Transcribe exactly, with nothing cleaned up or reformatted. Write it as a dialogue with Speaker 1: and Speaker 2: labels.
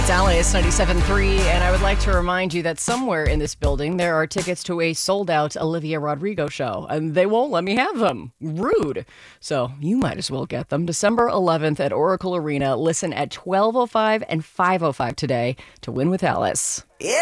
Speaker 1: It's Alice, ninety-seven point three, and I would like to remind you that somewhere in this building there are tickets to a sold-out Olivia Rodrigo show, and they won't let me have them. Rude. So you might as well get them. December eleventh at Oracle Arena. Listen at twelve oh five and five oh five today to Win with Alice.